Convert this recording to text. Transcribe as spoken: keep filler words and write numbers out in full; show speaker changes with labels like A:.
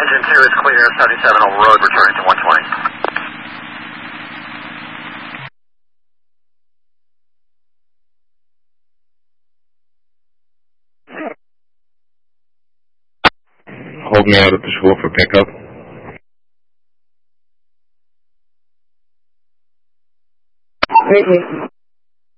A: engine two is clear, seventy-seven Oval Road, returning to one twenty.
B: Hold me out at the school for pickup.
C: Wait, wait.